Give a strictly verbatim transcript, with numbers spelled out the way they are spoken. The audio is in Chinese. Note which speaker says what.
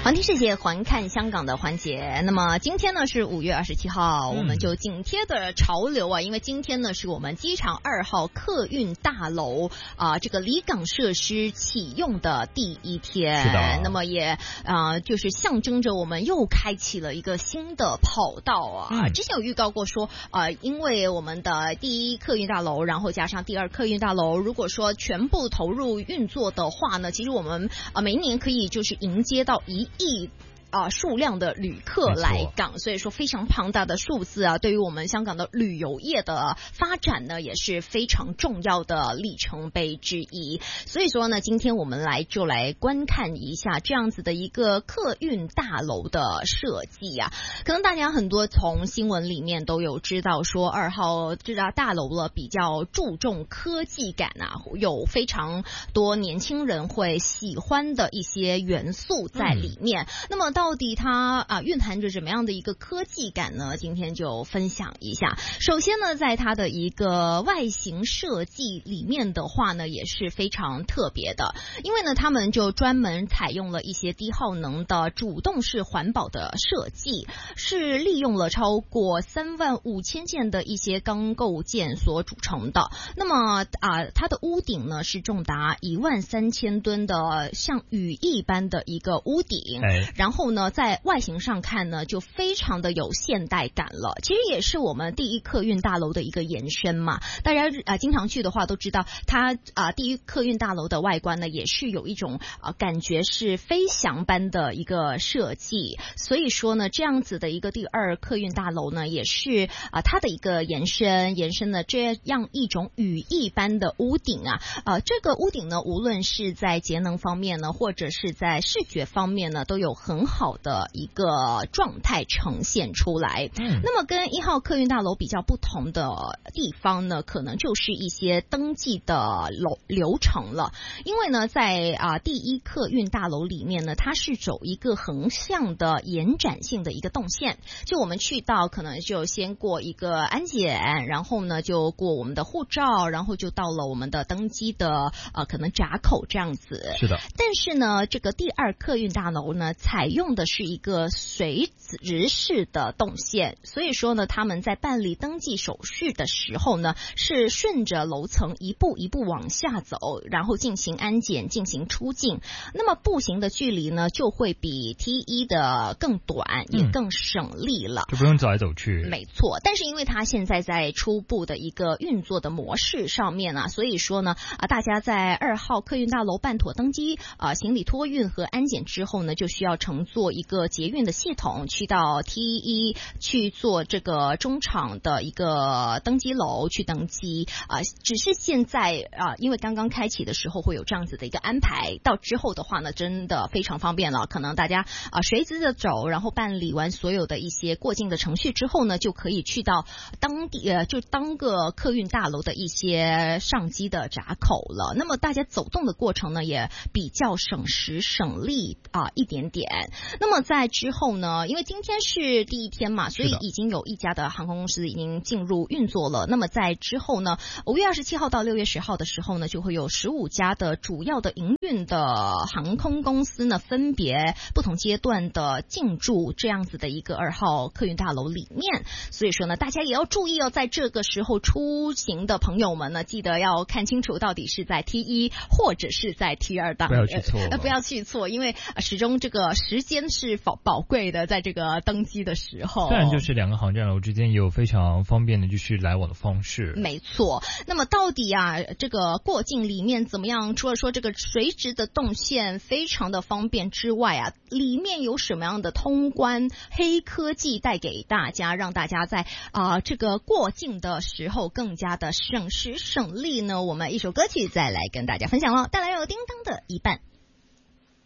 Speaker 1: 环听世界，环看香港的环节。那么今天呢是五月二十七号，我们就紧贴的潮流啊，因为今天呢是我们机场二号客运大楼啊、呃、这个离港设施启用的第一天。
Speaker 2: 是的。
Speaker 1: 那么也啊、呃、就是象征着我们又开启了一个新的跑道啊。嗯、之前有预告过说，呃，因为我们的第一客运大楼，然后加上第二客运大楼，如果说全部投入运作的话呢，其实我们啊、呃、每一年可以就是迎接到一亿啊、呃，数量的旅客来港，所以说非常庞大的数字啊，对于我们香港的旅游业的发展呢，也是非常重要的里程碑之一。所以说呢，今天我们来就来观看一下这样子的一个客运大楼的设计啊。可能大家很多从新闻里面都有知道说，二号这家大楼了比较注重科技感啊，有非常多年轻人会喜欢的一些元素在里面。嗯、那么到底它啊蕴含着什么样的一个科技感呢？今天就分享一下。首先呢，在它的一个外形设计里面的话呢，也是非常特别的，因为呢，他们就专门采用了一些低耗能的主动式环保的设计，是利用了超过三万五千件的一些钢构件所组成的。那么啊，它的屋顶呢是重达一万三千吨的，像雨翼般的一个屋顶，哎、然后呢，在外形上看呢，就非常的有现代感了。其实也是我们第一客运大楼的一个延伸嘛。大家啊、呃、经常去的话都知道，它啊、呃、第一客运大楼的外观呢，也是有一种啊、呃、感觉是飞翔般的一个设计。所以说呢，这样子的一个第二客运大楼呢，也是啊、呃、它的一个延伸，延伸了这样一种羽翼般的屋顶啊。呃，这个屋顶呢，无论是在节能方面呢，或者是在视觉方面呢，都有很好的一个状态呈现出来。嗯，那么跟一号客运大楼比较不同的地方呢，可能就是一些登记的流流程了。因为呢，在啊、呃、第一客运大楼里面呢，它是走一个横向的延展性的一个动线。就我们去到，可能就先过一个安检，然后呢就过我们的护照，然后就到了我们的登机的呃可能闸口这样子。
Speaker 2: 是的。
Speaker 1: 但是呢，这个第二客运大楼呢，采用的是一个垂直式的动线，所以说呢，他们在办理登记手续的时候呢，是顺着楼层一步一步往下走，然后进行安检，进行出境。那么步行的距离呢，就会比 T 一 的更短，也更省力了，
Speaker 2: 嗯、就不用走来走去。
Speaker 1: 没错，但是因为它现在在初步的一个运作的模式上面啊，所以说呢，啊，大家在二号客运大楼办妥登机、啊行李托运和安检之后呢，就需要乘坐一个捷运的系统去到 T 一 去做这个中场的一个登机楼去登机啊。只是现在啊，因为刚刚开启的时候会有这样子的一个安排，到之后的话呢，真的非常方便了。可能大家啊垂直的走，然后办理完所有的一些过境的程序之后呢，就可以去到当地呃就当个客运大楼的一些上机的闸口了。那么大家走动的过程呢，也比较省时省力啊、呃、一点点。那么在之后呢，因为今天是第一天嘛，所以已经有一家的航空公司已经进入运作了。那么在之后呢，五月二十七号到六月十号的时候呢，就会有十五家的主要的营运的航空公司呢，分别不同阶段的进驻这样子的一个二号客运大楼里面。所以说呢，大家也要注意哦，在这个时候出行的朋友们呢，记得要看清楚到底是在 T 一 或者是在 T 二 档，
Speaker 2: 不要去错，
Speaker 1: 呃，不要去错，因为始终这个时间是宝宝贵的，在这个登机的时候。
Speaker 2: 虽然就是两个航站楼之间也有非常方便的就是来往的方式。
Speaker 1: 没错。那么到底啊，这个过境里面怎么样？除了说这个垂直的动线非常的方便之外啊，里面有什么样的通关黑科技带给大家，让大家在啊、呃、这个过境的时候更加的省时省力呢？我们一首歌曲再来跟大家分享了，带来有叮当的一半。